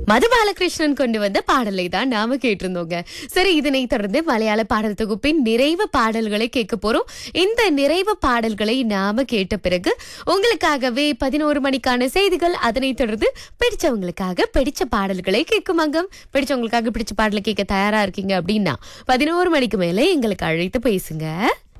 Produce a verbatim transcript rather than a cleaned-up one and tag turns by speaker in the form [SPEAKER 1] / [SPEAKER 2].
[SPEAKER 1] மது பாலகிருஷ்ணன் கொண்டு வந்த பாடலை தான் நாம கேட்டிருந்தோங்க. சரி, இதனை தொடர்ந்து மலையாள பாடல் தொகுப்பின் நிறைவு பாடல்களை கேட்க போறோம். இந்த நிறைவு பாடல்களை நாம கேட்ட பிறகு உங்களுக்காகவே பதினோரு மணிக்கான செய்திகள், அதனை தொடர்ந்து பிடிச்சவங்களுக்காக பிடிச்ச பாடல்களை கேட்கும் அங்கம். பிடிச்சவங்களுக்காக பிடிச்ச பாடலை கேட்க தயாரா இருக்கீங்க அப்படின்னா பதினோரு மணிக்கு மேலே எங்களுக்கு அழைத்து பேசுங்க.